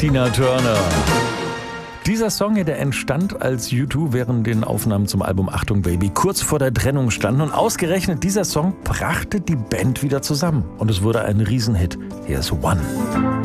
Tina Turner. Dieser Song hier, der entstand, als U2 während den Aufnahmen zum Album Achtung Baby kurz vor der Trennung standen. Und ausgerechnet dieser Song brachte die Band wieder zusammen. Und es wurde ein Riesenhit. Hier ist One.